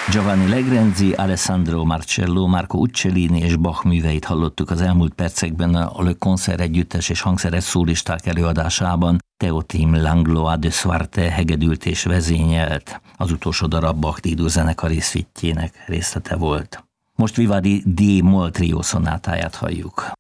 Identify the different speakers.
Speaker 1: Giovanni Legrenzi, Alessandro Marcello, Marco Uccellini és Bach műveit hallottuk az elmúlt percekben a Le Concert együttes és hangszeres szólisták előadásában. Teotim Langlois de Suarte hegedült és vezényelt. Az utolsó darab Bach Dídó zenekari szvittjének részlete volt. Most Vivaldi D-moll trió szonátáját halljuk.